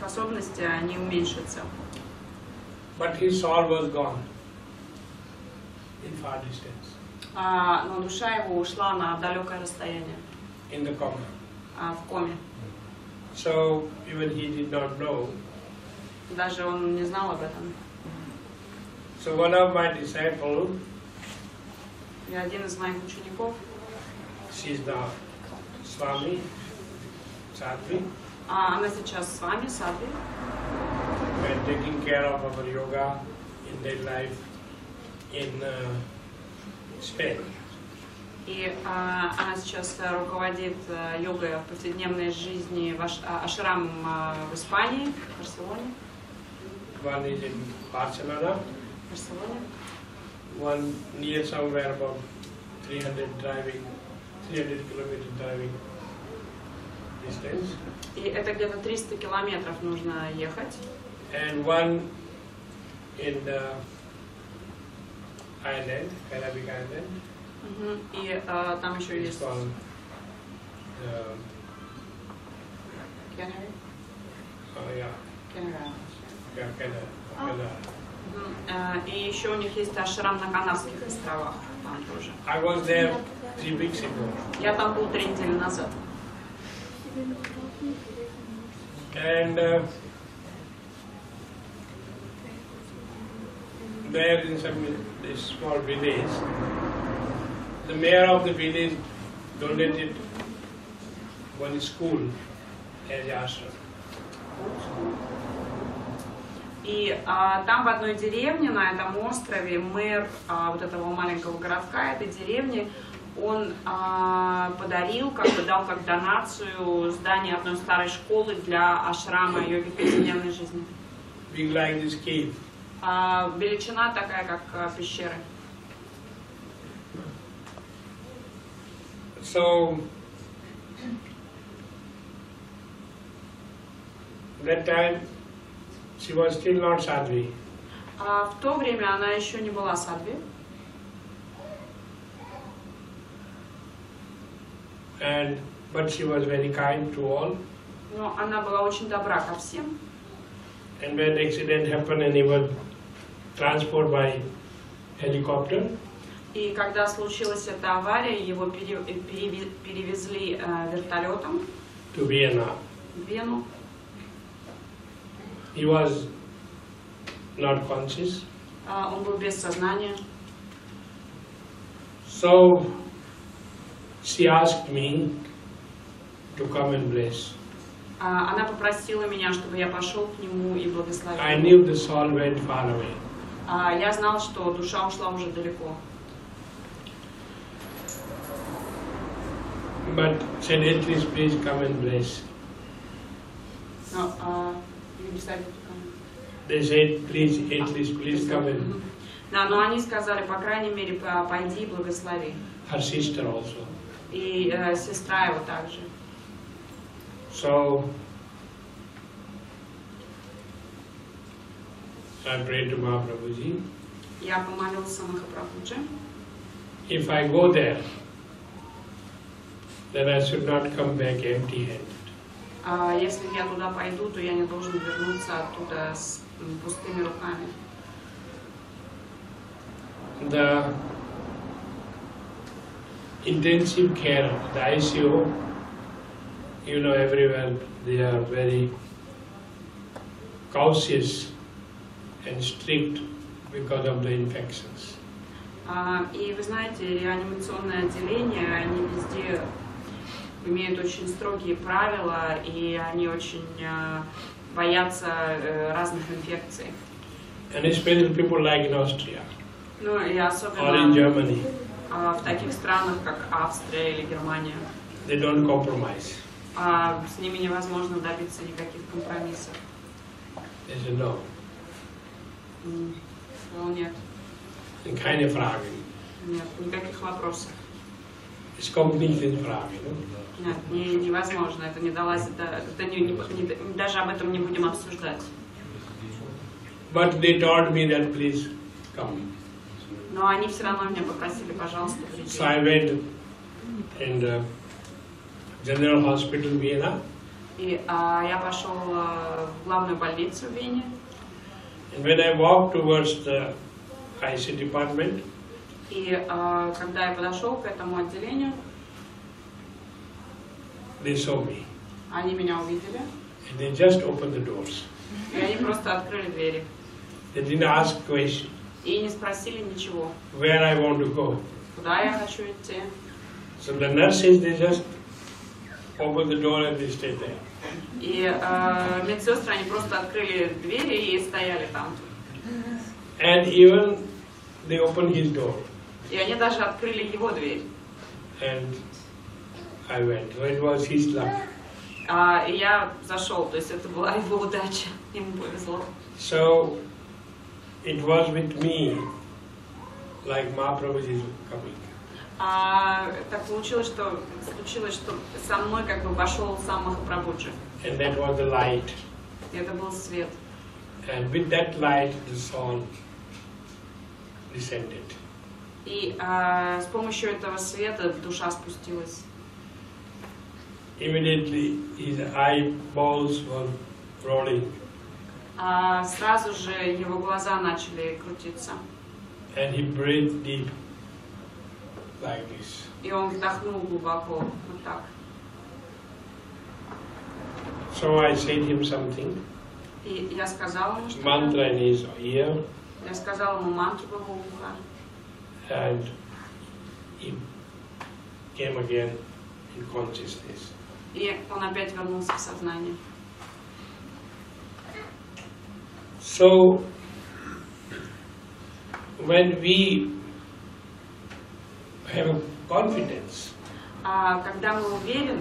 способности, они уменьшатся. But his soul was gone in far distance. Но душа его ушла на далекое расстояние. In the coma. В коме. So even he did not know. Даже он не знал об этом. So one of my disciples, И один из моих учеников, she's the Swami, Sadhvi, она сейчас с вами, Садви, and taking care of our yoga in their life in Spain. И она сейчас руководит йогой в повседневной жизни в ашрам в Испании, в Барселоне. One is in Barcelona, В Барселоне. one near somewhere about 300 kilometer driving distance. И это где-то 300 километров нужно ехать. And one in the island, Arabic island. И там еще It's есть called Canary. yeah, Canary. yeah, Canada. И еще у них есть ашрам на Канарских островах. Там тоже. I was there 3 weeks ago. Я там был 3 недели назад. And there in this small village, the mayor of the village donated one school as ashram. И там в одной деревне, на этом острове, мэр вот этого маленького городка, этой деревни, он подарил, как бы дал как донацию здание одной старой школы для ашрама йоги повседневной жизни. Big like this cave. Величина такая, как пещеры. So that time she was still not sadhvi. В то время она еще не была садхви. But she was very kind to all. Но она была очень добра ко всем. And when accident happened and he was transported by helicopter. И когда случилась эта авария, его перевезли вертолетом To Vienna. в Вену. He was not conscious. Он был без сознания. So she asked me to come and bless. Она попросила меня, чтобы я пошел к нему и благословил. I knew the soul went far away. Я знал, что душа ушла уже далеко. But said, at least please come and bless. Но, you decided to come. They said, please, at least please come and. Да, но они сказали, по крайней мере, пойди и благослови. Her sister also. И сестра его также. So I prayed to Mahaprabhuji. Я помолился Махапрабхуджи. If I go there, then I should not come back empty-handed. Если я туда пойду, то я не должен вернуться оттуда с пустыми руками. The intensive care, the ICU, you know, everywhere they are very cautious and strict because of the infections. И вы знаете, реанимационное отделение, они везде имеют очень строгие правила, и они очень боятся разных инфекций. And especially people like in Austria Ну и or in особенно Germany, в таких странах, как Австрия или Германия. they don't compromise. С ними невозможно добиться никаких компромиссов. They say no. Нет, Keine Frage. нет, никаких вопросов. Es kommt nicht in Frage. No? Нет, невозможно, это не далось, даже об этом не будем обсуждать. But they told me that please come. Но они все равно меня попросили, пожалуйста, прийти. So I went in the General Hospital, Vienna. И я пошел в главную больницу в Вене. And when I walked towards the IC department, И когда я подошел к этому отделению, they saw me. они меня увидели. And they just opened the doors. И они просто открыли двери. They didn't ask question И не спросили ничего, where I want to go. куда я хочу идти. So the nurses, they just open the door and they stay there. И медсестры, они просто открыли двери и стояли там. And even they opened his door. И они даже открыли его дверь. And I went. So it was his luck. И я зашел, то есть это была его удача, ему повезло. So it was with me, like Mahaprabhu is coming. Так случилось, что со мной как бы вошел сам Махапрабхуджи. And that was the light. И это был свет. And with that light, the soul descended. И с помощью этого света душа спустилась. Immediately, his eyeballs were rolling. Сразу же его глаза начали крутиться. And he breathed deep, like this. И он вдохнул глубоко, вот так. So I said him something. И я сказала ему что-то. Mantra in his ear. Я сказала ему мантру в его ухо. And he came again in consciousness. И он опять вернулся в сознание. So, when we have confidence, Когда мы уверены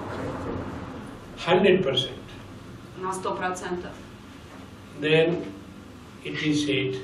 100%, на 100%, then it is said,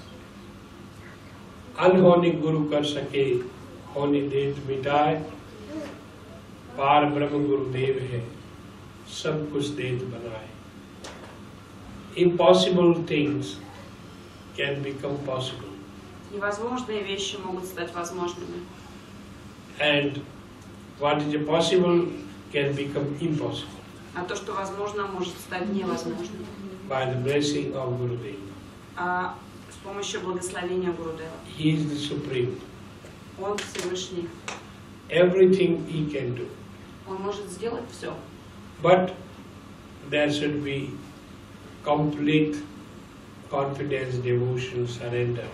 अनहोनी गुरु कर सके होनी देत मिटाए पार ब्रह्म गुरुदेव है सब कुछ देत बनाए. Impossible things can become possible. невозможные вещи могут стать возможными. And what is possible can become impossible А то, что возможно, может стать невозможным. by the blessing of Gurudev. С помощью благословения Гурудева. He is the Supreme. Он Всевышний. Everything he can do. Он может сделать все. But there should be complete confidence, devotion, surrender.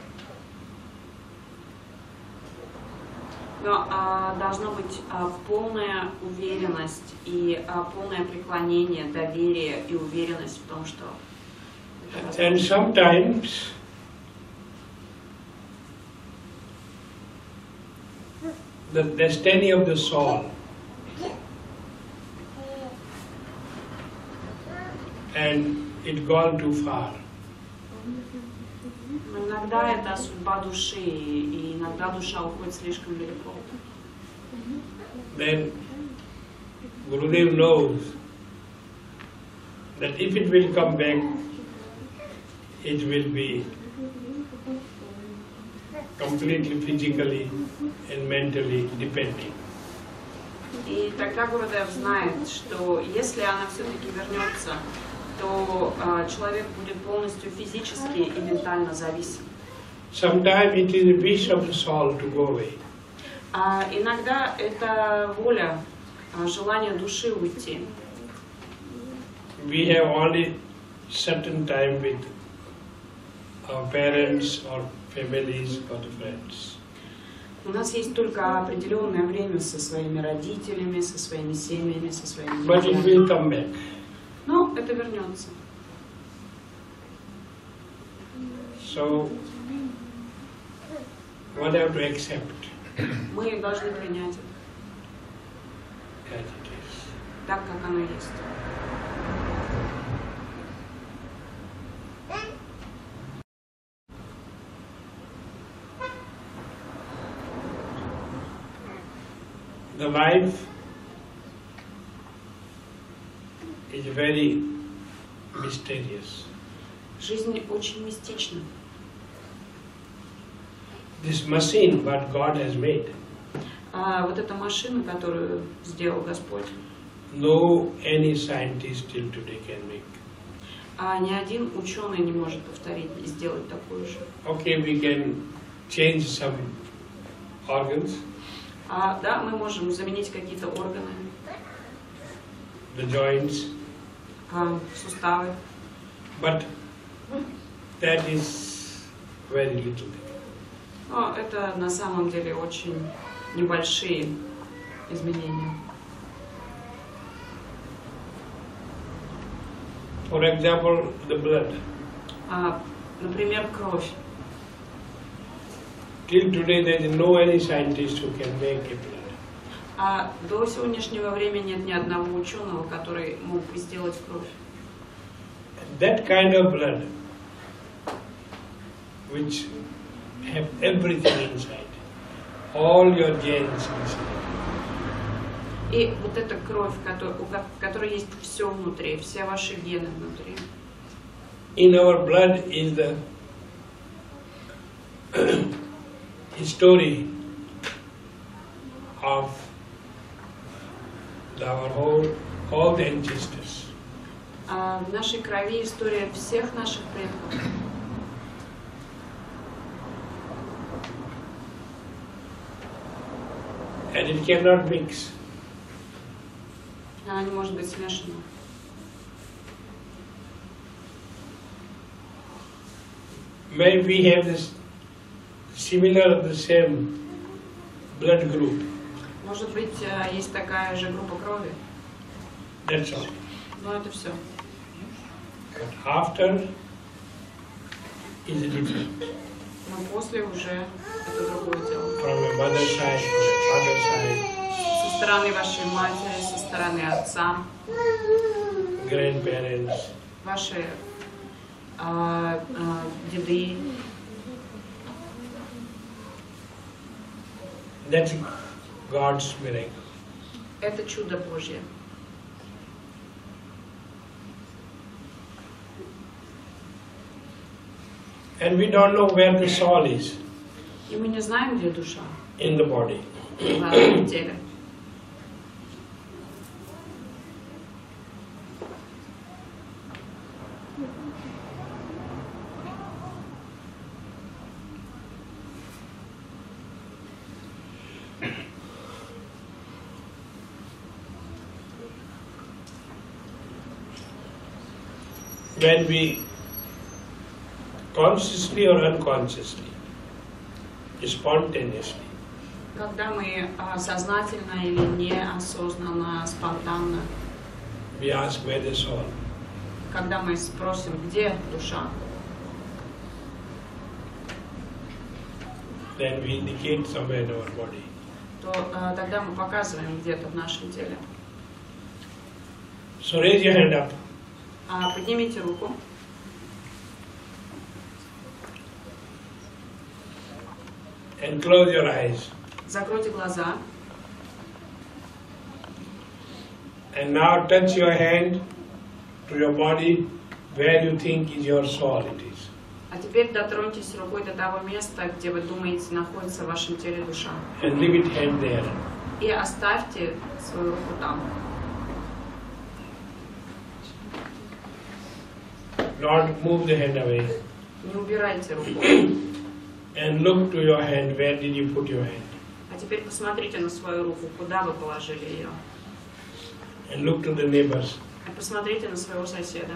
Но должна быть полная уверенность и полное преклонение, доверие и уверенность в том, что... And sometimes the destiny of the soul and it gone too far. Но иногда это судьба души, и иногда душа уходит слишком далеко. Then Gurudev knows that if it will come back, it will be completely physically and mentally depending. И тогда Гурудев знает, что если она все-таки вернется, то человек будет полностью физически и ментально зависим. Sometimes it is a wish of the soul to go away. Иногда это воля, желание души уйти. We have only certain time with our parents or families or friends. У нас есть только определенное время со своими родителями, со своими семьями, со своими But it друзьями. will come back. Но это вернется. So, one have to accept Мы должны принять это as it is. так, как оно есть. The life is very mysterious. Жизнь очень мистична. This machine, what God has made, Вот эта машина, которую сделал Господь, no any scientist till today can make. Ни один ученый не может повторить и сделать такую же. Okay, we can change some organs, Да, мы можем заменить какие-то органы, the joints, суставы, but that is very little. но это на самом деле очень небольшие изменения. For example, the blood. Например, кровь. Till today there is no any scientist who can make a blood. До сегодняшнего времени нет ни одного ученого, который мог бы сделать кровь. That kind of blood, which have everything inside, all your genes inside. И вот эта кровь, в которой есть все внутри, все ваши гены внутри. In our blood is the story of all the ancestors. В нашей крови история всех наших предков. And it cannot mix. Она не может быть смешана. Maybe we have this similar, the same blood group. Может быть, есть такая же группа крови. That's all. Но это все. But after is different. Но после уже это другое дело. From a mother side, from a father side, Со стороны вашей матери, со стороны отца, grandparents, ваши деды. that's God's miracle. Это чудо Божье. And we don't know where the soul is И мы не знаем, где душа in the body. в теле. When we consciously or unconsciously, spontaneously, Когда мы сознательно или неосознанно, спонтанно, we ask where the soul. когда мы спросим, где душа, Then we indicate somewhere in our body. то тогда мы показываем где-то в нашем теле. So raise your hand up. Поднимите руку. And close your eyes. Закройте глаза. And now touch your hand to your body where you think is your soul it is. А теперь дотроньтесь рукой до того места, где вы думаете находится в вашем теле душа. And leave it hand there. И оставьте свою руку там. Not move the hand away. Не убирайте руку. And look to your hand. Where did you put your hand? А теперь посмотрите на свою руку, куда вы положили ее. And look to the neighbors. И посмотрите на своего соседа.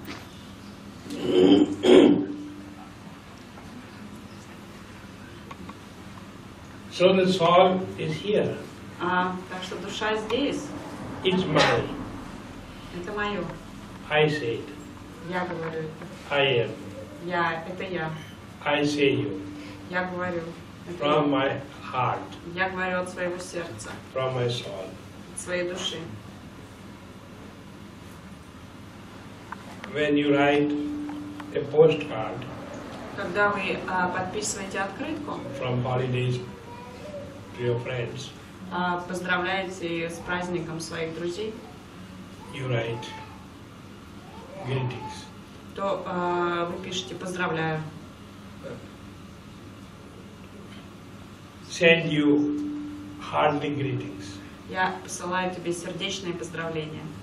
So the soul is here. Так что душа здесь. It's mine. Это мое. I say it. Я говорю это. I am. Это я. I say you. Я говорю. Это From я. my heart. Я говорю от своего сердца, From my soul. от своей души. When you write a postcard Когда вы подписываете открытку, from holidays to your friends, поздравляете с праздником своих друзей, you write greetings. то вы пишете «поздравляю». Send you hearty greetings. Я посылаю тебе сердечные поздравления.